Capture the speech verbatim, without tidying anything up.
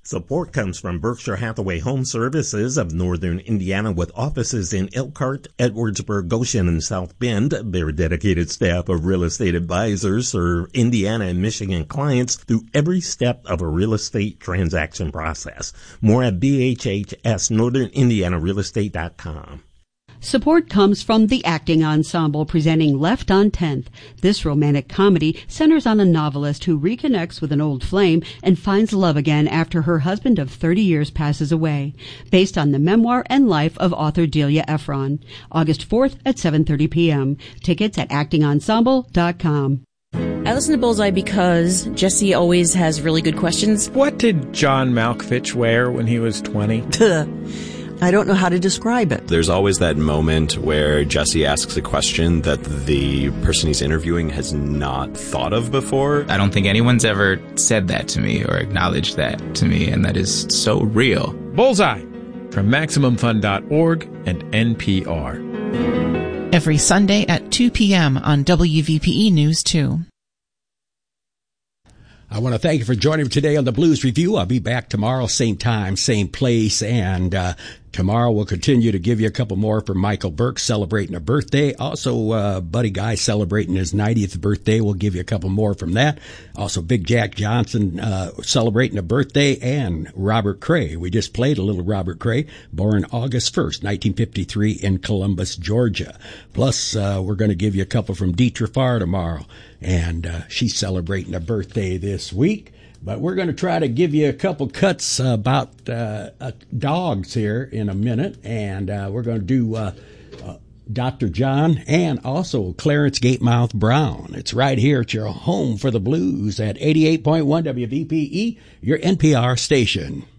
Support comes from Berkshire Hathaway Home Services of Northern Indiana with offices in Elkhart, Edwardsburg, Goshen, and South Bend. Their dedicated staff of real estate advisors serve Indiana and Michigan clients through every step of a real estate transaction process. More at B H H S northern indiana real estate dot com. Support comes from the Acting Ensemble presenting Left on tenth. This romantic comedy centers on a novelist who reconnects with an old flame and finds love again after her husband of thirty years passes away. Based on the memoir and life of author Delia Ephron. August fourth at seven thirty p.m. Tickets at acting ensemble dot com. I listen to Bullseye because Jesse always has really good questions. What did John Malkovich wear when he was twenty? I don't know how to describe it. There's always that moment where Jesse asks a question that the person he's interviewing has not thought of before. I don't think anyone's ever said that to me or acknowledged that to me, and that is so real. Bullseye from Maximum Fun dot org and N P R. Every Sunday at two p.m. on W V P E News two. I want to thank you for joining me today on the Blues Review. I'll be back tomorrow, same time, same place, and uh tomorrow we'll continue to give you a couple more for Michael Burke celebrating a birthday. Also, uh Buddy Guy celebrating his ninetieth birthday. We'll give you a couple more from that. Also, Big Jack Johnson uh celebrating a birthday, and Robert Cray. We just played a little Robert Cray, born August first, nineteen fifty-three in Columbus, Georgia. Plus, uh we're going to give you a couple from Deetra Farr tomorrow, and uh she's celebrating a birthday this week. But we're going to try to give you a couple cuts about uh, uh, dogs here in a minute, and uh, we're going to do uh, uh, Doctor John and also Clarence Gatemouth Brown. It's right here at your home for the blues at eighty-eight point one W V P E, your N P R station.